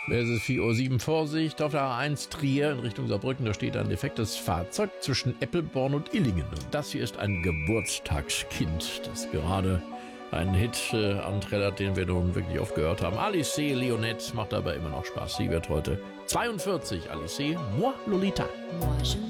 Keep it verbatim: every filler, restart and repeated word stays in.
Es ist vier Uhr sieben, Vorsicht auf der A eins Trier in Richtung Saarbrücken. Da steht ein defektes Fahrzeug zwischen Eppelborn und Illingen. Und das hier ist ein Geburtstagskind, das gerade einen Hit äh, anträllert, den wir nun wirklich oft gehört haben. Alice Leonette macht aber immer noch Spaß. Sie wird heute zweiundvierzig. Alice, moi Lolita.